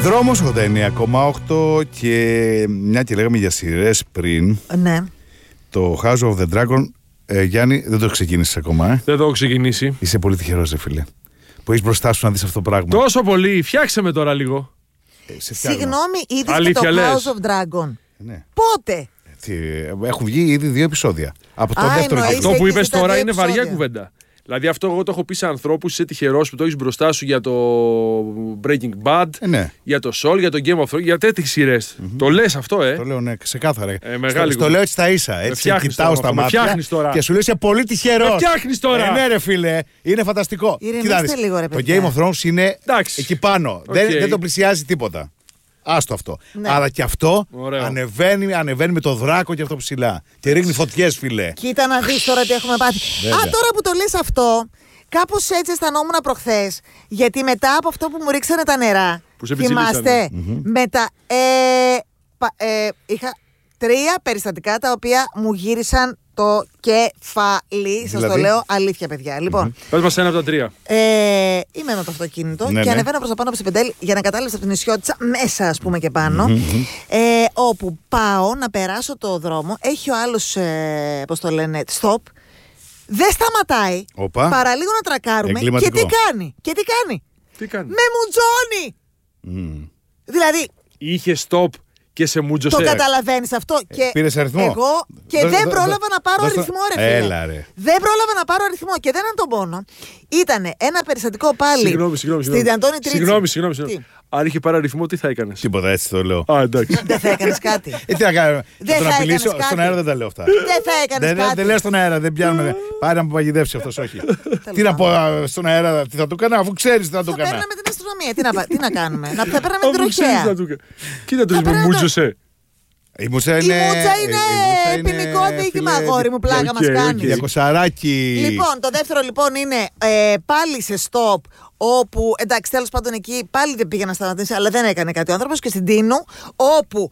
Δρόμος 89,8 και μια και λέγαμε για σειρές πριν. Ναι. Το House of the Dragon, Γιάννη, δεν το ξεκίνησες ακόμα. Δεν το έχω ξεκινήσει. Είσαι πολύ τυχερός, ρε φίλε. Που έχεις μπροστά σου να δεις αυτό το πράγμα. Τόσο πολύ. Φτιάξε με τώρα λίγο. Συγγνώμη, είδες και το House of Dragon. Ναι. Πότε? Έχουν βγει ήδη 2 επεισόδια. Από το δεύτερο. Αυτό που είπες τώρα είναι βαριά επεισόδια. κουβέντα. Δηλαδή αυτό εγώ το έχω πει σε ανθρώπους, είσαι τυχερός που το έχεις μπροστά σου για το Breaking Bad, Ναι. για το Soul, για το Game of Thrones, για τέτοιες σειρές. Το λες αυτό, Το λέω, ναι, ξεκάθαρα. Μεγάλη Το λέω έτσι στα ίσα. Έτσι κοιτάω στα μάτια και σου λέω είσαι πολύ τυχερός. Με φτιάχνεις τώρα. Ναι, ρε φίλε, είναι φανταστικό. Ηρεμήστε λίγο, ρε Το παιδιά. Game of Thrones είναι Εντάξει. εκεί πάνω. Δεν το πλησιάζει τίποτα. Άστο αυτό. Ναι. Αλλά και αυτό Ωραίο. ανεβαίνει με το δράκο και αυτό ψηλά. Και ρίχνει φωτιές, φίλε. Κοίτα να δεις τώρα τι έχουμε πάθει. Βέβαια. Τώρα που το λες αυτό, κάπως έτσι αισθανόμουν προχθές. Γιατί μετά από αυτό που μου ρίξανε τα νερά, Που σε θυμάστε, μετά είχα 3 περιστατικά τα οποία μου γύρισαν το κεφάλι. Σας το Δηλαδή? λέω αλήθεια, παιδιά. Λοιπόν, Πες μας ένα από τα 3. είμαι με το αυτοκίνητο Ναι, και ναι. ανεβαίνω προς τα πάνω από την Πεντέλη για να κατάληψω από την Ισιώτισσα μέσα, ας πούμε, και πάνω. Όπου πάω να περάσω το δρόμο, έχει ο άλλος, πώς το λένε, stop. Δεν σταματάει. Οπα. Παραλίγο να τρακάρουμε. Και Εγκληματικό. τι κάνει? Τι κάνει. Με μουτζώνει! Δηλαδή, Είχε stop και σε μούτζωσε. το καταλαβαίνεις αυτό. Και πήρες αριθμό? Εγώ και Δώσ' δεν το- πρόλαβα να πάρω δώσ' το- αριθμό, ρε φίλε. Έλα, ρε. Δεν πρόλαβα να πάρω αριθμό και δεν ήταν τον πόνο. Ήτανε ένα περιστατικό πάλι. Συγγνώμη. Στην Αντώνη Τρίτσι. Συγγνώμη. Τι? Αν είχε πάρει αριθμό, τι θα έκανες? Τίποτα, έτσι το λέω. Α, εντάξει. Δεν θα έκανες κάτι. Τι να κάνω, Δεν να τον θα απειλήσω. έκανες Στον κάτι. αέρα δεν τα λέω αυτά. Δεν θα έκανες κάτι. Δεν λέω στον αέρα, δεν πιάνουμε. Πάρε να μου παγιδεύσει αυτό, όχι. Τι να πω στον αέρα, τι θα του έκανα, αφού ξέρει τι θα του Θα έκανα. παίρναμε την αστυνομία. Τι να κάνουμε. Θα παίρναμε την Αφού ξέρεις τροχέα. να του κα- Κοίτα το Θα με πρέπει να μούτζωσε. Η Μούτσα Η Μούτσα είναι ποινικό δίκημα, αγόρι μου, πλάκα μας κάνει. Για κοσαράκι. Λοιπόν, το δεύτερο λοιπόν είναι πάλι σε stop, όπου εντάξει, τέλος πάντων εκεί πάλι δεν πήγε να σταματήσει, αλλά δεν έκανε κάτι ο άνθρωπος. Και στην Τίνου, όπου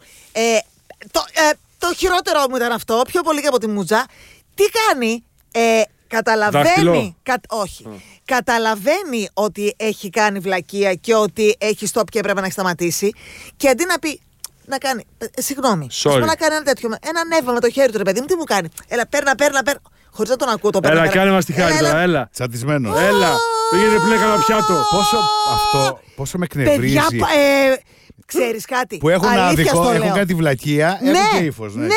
το χειρότερο μου ήταν αυτό, πιο πολύ και από τη Μούτζα. Τι κάνει, καταλαβαίνει. Δάχτυλο. Όχι. Καταλαβαίνει ότι έχει κάνει βλακεία και ότι έχει stop και έπρεπε να έχει σταματήσει. Και αντί να πει. Να κάνει. Συγγνώμη. Sorry. Ας πούμε να κάνει ένα τέτοιο. Ένα νεύμα με το χέρι του, ρε παιδί μου, τι μου κάνει. Έλα, παίρνα. Χωρίς να τον ακούω το παίρνα. Έλα, κάνε μας τη χάρη τώρα, έλα. Τσατισμένο. Έλα. Πήγαινε πλέκα ένα πιάτο. Πόσο με εκνευρίζει. Παιδιά, ξέρεις κάτι. Που έχουν Αλήθεια άδικο, στο έχουν λέω. κάνει τη βλακεία, έχουν και ύφος. Ναι.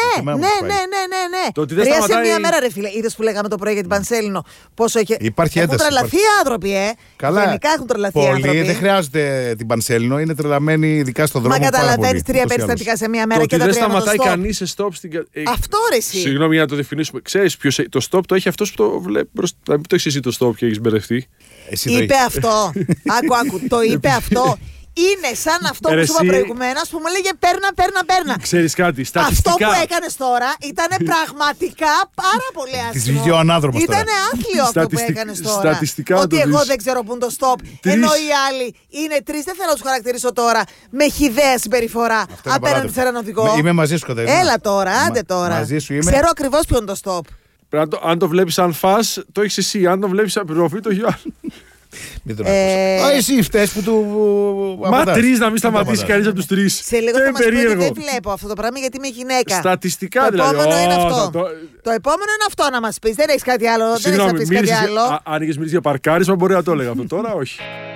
Το ότι δεν Τρία σε σταματάει- μία μέρα, ρε φίλε. Είδες που λέγαμε το πρωί για την Πανσέλινο. Πόσο έχει. Υπάρχει έχουν ένταση, τρελαθεί οι άνθρωποι, Καλά. Γενικά έχουν τρελαθεί οι Πολλοί άνθρωποι. δεν χρειάζεται την Πανσέλινο, είναι τρελαμένοι ειδικά στον δρόμο. Μα πάρα καταλαβαίνεις πολύ, 3 ούτως ή άλλως. περιστατικά σε μία Το μέρα ότι και τα δεν 3 με το σταματάει stop. κανείς σε stop στην. Αυτό ρε εσύ. Συγγνώμη για να το διευκρινίσουμε. Ξέρεις ποιος το stop το έχει αυτός που το βλέπει μπροστά. Να μην το έχεις εσύ το stop και έχεις μπερδευτεί. Εσύ το Είπε έχεις. αυτό. Άκου. Το είπε αυτό. Είναι σαν αυτό που Ρε σου είπα εσύ. προηγουμένως που μου λέγε παίρνα. Ξέρεις κάτι, Αυτό στατιστικά. που έκανες τώρα ήταν πραγματικά πάρα πολύ άσχημο. Της βγήκε ο ανάδρομος τώρα. Ήτανε άθλιο αυτό που Στατιστικ- έκανες τώρα. στατιστικά να Ότι το εγώ δεις. δεν ξέρω πού είναι το stop. Τρεις. Ενώ οι άλλοι είναι 3. Δεν θέλω να τους χαρακτηρίσω τώρα με χυδαία συμπεριφορά Αυτό είναι απέναντι παράδειγμα. σε έναν οδηγό. Είμαι μαζί σου, Κατερίνα. Έλα τώρα, άντε τώρα. Μαζί σου είμαι. Ξέρω ακριβώς ποιο είναι το stop. Αν το βλέπεις σαν φας, το έχεις εσύ. Αν το βλέπεις σαν προφή, το έχει ο άλλος. Μην τον ακούς. Εσύ φταίς που του. Μα απαντάς. 3 να μην σταματήσει απαντάς. κανείς από τους 3. Σε λίγο θα μας πει ότι δεν βλέπω αυτό το πράγμα γιατί είμαι γυναίκα. Στατιστικά Το δηλαδή. επόμενο είναι αυτό. το- Το επόμενο είναι αυτό να μας πεις. Δεν έχεις κάτι άλλο. Δεν έχεις να Συγγνώμη, πεις κάτι μίλησες- άλλο. αν είχες μιλήσει για παρκάρισμα, μπορεί να το έλεγα αυτό. Τώρα όχι.